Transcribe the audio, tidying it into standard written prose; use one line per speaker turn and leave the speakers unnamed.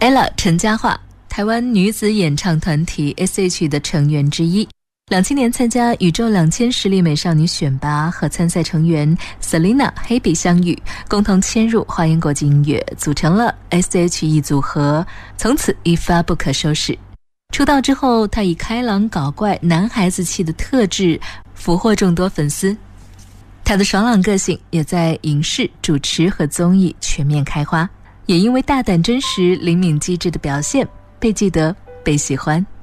Ella 陈嘉桦，台湾女子演唱团体 S.H.E 的成员之一。2007年参加宇宙2000实力美少女选拔，和参赛成员 Selina 黑比相遇，共同迁入花烟国际音乐，组成了 S.H.E 组合，从此一发不可收拾。出道之后，她以开朗搞怪男孩子气的特质俘获众多粉丝。她的爽朗个性也在影视、主持和综艺全面开花，也因为大胆真实、灵敏机智的表现被记得、被喜欢。